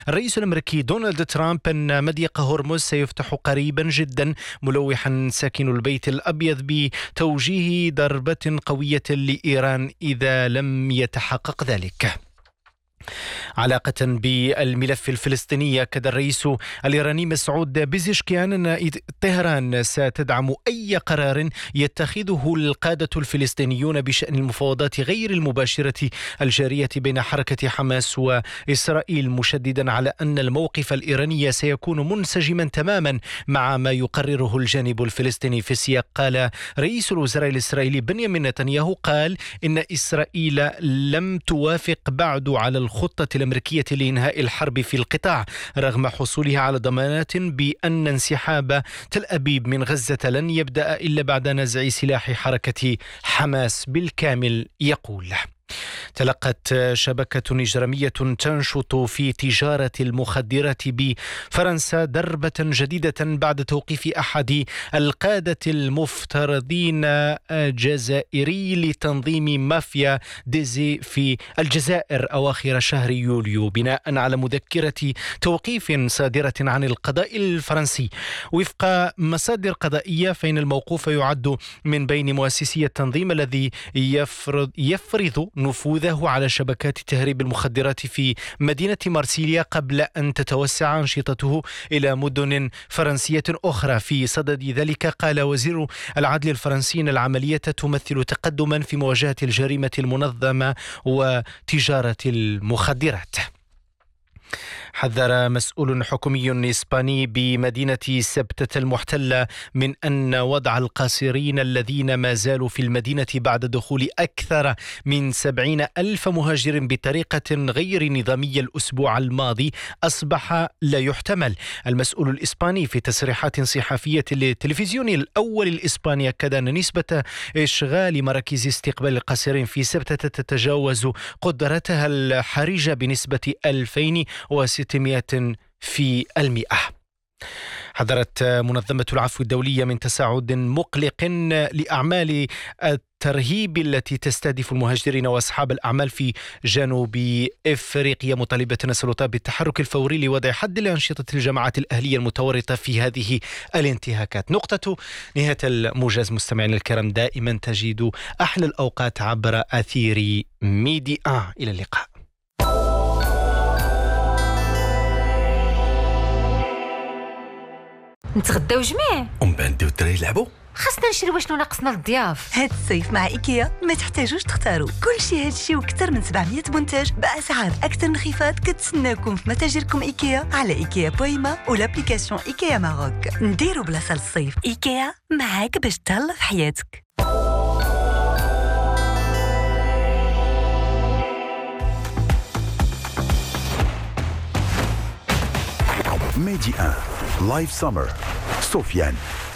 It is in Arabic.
الرئيس الأمريكي دونالد ترامب أن مضيق هرمز سيفتح قريبا جدا، ملوحا ساكن البيت الأبيض بتوجيه ضربة قوية لإيران إذا لم يتحقق ذلك. علاقة بالملف الفلسطيني، أكد الرئيس الإيراني مسعود بيزشكيان أن طهران ستدعم أي قرار يتخذه القادة الفلسطينيون بشأن المفاوضات غير المباشرة الجارية بين حركة حماس وإسرائيل، مشددا على أن الموقف الإيراني سيكون منسجما تماما مع ما يقرره الجانب الفلسطيني. في السياق قال رئيس الوزراء الإسرائيلي بنيامين نتنياهو إن إسرائيل لم توافق بعد على الخطة الأمريكية لإنهاء الحرب في القطاع، رغم حصولها على ضمانات بأن انسحاب تل أبيب من غزة لن يبدأ إلا بعد نزع سلاح حركة حماس بالكامل. يقول: تلقت شبكة إجرامية تنشط في تجارة المخدرات بفرنسا ضربة جديدة بعد توقيف أحد القادة المفترضين الجزائري لتنظيم مافيا ديزي في الجزائر أواخر شهر يوليو، بناء على مذكرة توقيف صادرة عن القضاء الفرنسي. وفق مصادر قضائية فإن الموقوف يعد من بين مؤسسي التنظيم الذي يفرض نفوذه على شبكات تهريب المخدرات في مدينة مارسيليا قبل أن تتوسع أنشطته إلى مدن فرنسية أخرى. في صدد ذلك قال وزير العدل الفرنسي أن العملية تمثل تقدما في مواجهة الجريمة المنظمة وتجارة المخدرات. حذر مسؤول حكومي إسباني بمدينة سبتة المحتلة من أن وضع القاصرين الذين ما زالوا في المدينة بعد دخول أكثر من 70,000 مهاجر بطريقة غير نظامية الأسبوع الماضي أصبح لا يحتمل. المسؤول الإسباني في تصريحات صحفية للتلفزيون الأول الإسباني أكد أن نسبة إشغال مراكز استقبال القاصرين في سبتة تتجاوز قدرتها الحرجة بنسبة 2600%. حذرت منظمة العفو الدولية من تصاعد مقلق لأعمال الترهيب التي تستهدف المهاجرين وأصحاب الأعمال في جنوب إفريقيا، مطالبة السلطات بالتحرك الفوري لوضع حد لأنشطة الجماعات الأهلية المتورطة في هذه الانتهاكات. نقطة نهاية الموجز. مستمعين الكرام، دائما تجد أحلى الأوقات عبر أثير ميديا. إلى اللقاء. نتغداو جميع ومن بعد نديو الدراري يلعبوا. خاصنا نشريو شنو ناقصنا للضياف. هاد الصيف مع إيكيا ما تحتاجوش تختاروا، كل شيء هادشي وكثر من 700 منتج بأسعار أكثر انخفاض كتسناكم في متاجركم إيكيا على إيكيا بويما والابليكاسيون إيكيا ماروك. نديروا بلاصة للصيف. إيكيا معاك باش تهلا في حياتك. ميدي 1 لايف سمر سفيان.